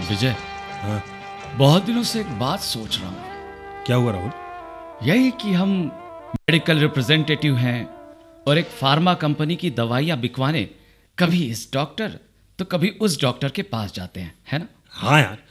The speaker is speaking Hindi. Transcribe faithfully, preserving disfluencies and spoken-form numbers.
विजय, हाँ, बहुत दिनों से एक बात सोच रहा हूँ। क्या हुआ राहुल? यही कि हम मेडिकल रिप्रेजेंटेटिव हैं और एक फार्मा कंपनी की दवाइयाँ बिकवाने कभी इस डॉक्टर तो कभी उस डॉक्टर के पास जाते हैं, है ना? हाँ यार,